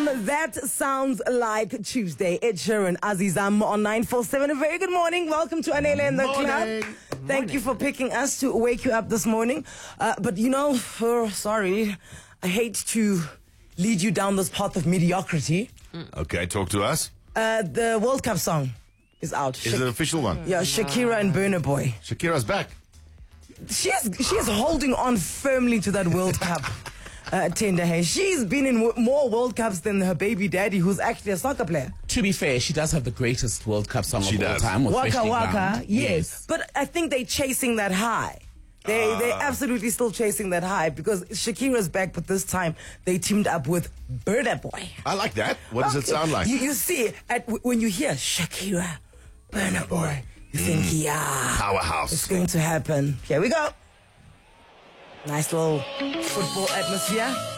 That sounds like Tuesday. Ed Sheeran, Azizam on 947. A very good morning. Welcome to Anele and the Club. Thank you for picking us to wake you up this morning. But you know, sorry, I hate to lead you down this path of mediocrity. Okay, talk to us. The World Cup song is out. Is it an official one? Yeah, Shakira and Burna Boy. Shakira's back. She is holding on firmly to that World Cup tender. Hey, she's been in more World Cups than her baby daddy, who's actually a soccer player. To be fair, she does have the greatest World Cup song of all time. Waka Waka, yes. But I think they're chasing that high. They're absolutely still chasing that high because Shakira's back, but this time they teamed up with Burna Boy. I like that. What does it sound like? You see, when you hear Shakira, Burna Boy, you think, yeah, Powerhouse. it's going to happen. Here we go. Nice little football atmosphere.